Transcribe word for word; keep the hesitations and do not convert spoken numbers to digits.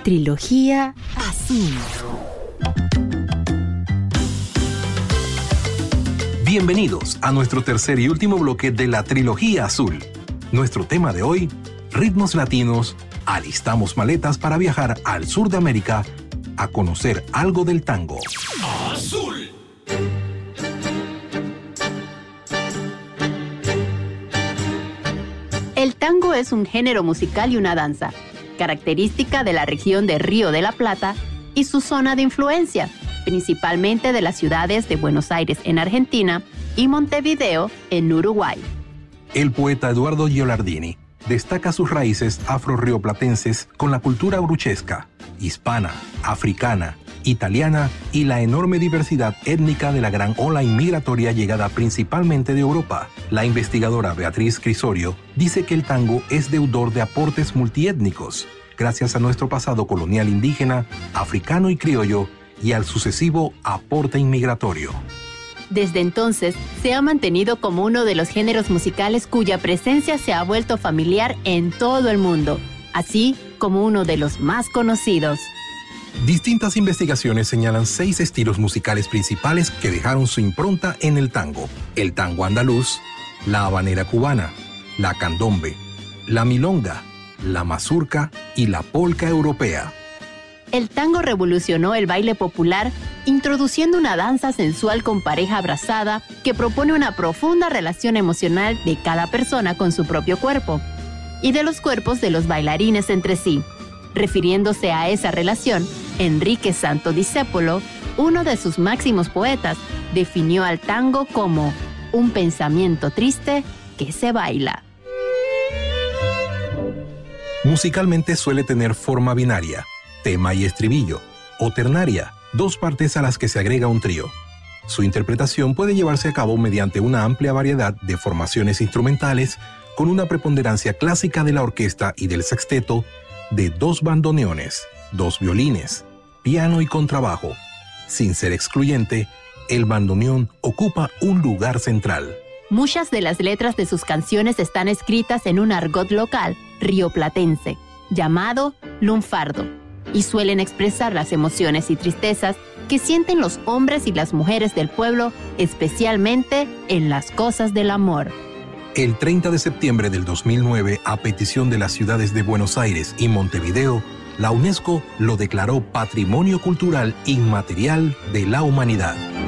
Trilogía Azul. Bienvenidos a nuestro tercer y último bloque de la Trilogía Azul. Nuestro tema de hoy, ritmos latinos. Alistamos maletas para viajar al sur de América a conocer algo del tango. Azul. El tango es un género musical y una danza, característica de la región de Río de la Plata y su zona de influencia, principalmente de las ciudades de Buenos Aires en Argentina y Montevideo en Uruguay. El poeta Eduardo Gilardini destaca sus raíces afro-rioplatenses con la cultura bruchesca, hispana, africana, italiana y la enorme diversidad étnica de la gran ola inmigratoria llegada principalmente de Europa. La investigadora Beatriz Crisorio dice que el tango es deudor de aportes multiétnicos, gracias a nuestro pasado colonial indígena, africano y criollo, y al sucesivo aporte inmigratorio. Desde entonces, se ha mantenido como uno de los géneros musicales cuya presencia se ha vuelto familiar en todo el mundo, así como uno de los más conocidos. Distintas investigaciones señalan seis estilos musicales principales que dejaron su impronta en el tango: el tango andaluz, la habanera cubana, la candombe, la milonga, la mazurca y la polca europea. El tango revolucionó el baile popular, introduciendo una danza sensual con pareja abrazada que propone una profunda relación emocional de cada persona con su propio cuerpo y de los cuerpos de los bailarines entre sí. Refiriéndose a esa relación, Enrique Santo Discépolo, uno de sus máximos poetas, definió al tango como un pensamiento triste que se baila. Musicalmente suele tener forma binaria, tema y estribillo, o ternaria, dos partes a las que se agrega un trío. Su interpretación puede llevarse a cabo mediante una amplia variedad de formaciones instrumentales, con una preponderancia clásica de la orquesta y del sexteto, de dos bandoneones, dos violines, piano y contrabajo. Sin ser excluyente, el bandoneón ocupa un lugar central. Muchas de las letras de sus canciones están escritas en un argot local rioplatense, llamado lunfardo, y suelen expresar las emociones y tristezas que sienten los hombres y las mujeres del pueblo, especialmente en las cosas del amor. El treinta de septiembre del dos mil nueve, a petición de las ciudades de Buenos Aires y Montevideo, la UNESCO lo declaró Patrimonio Cultural Inmaterial de la Humanidad.